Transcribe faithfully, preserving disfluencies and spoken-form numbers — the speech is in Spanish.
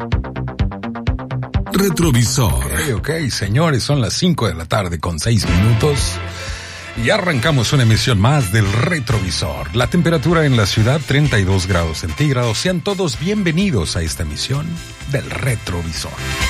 Retrovisor. Ok, ok, señores, son las cinco de la tarde con seis minutos. Y arrancamos una emisión más del Retrovisor. La temperatura en la ciudad, treinta y dos grados centígrados. Sean todos bienvenidos a esta emisión del Retrovisor.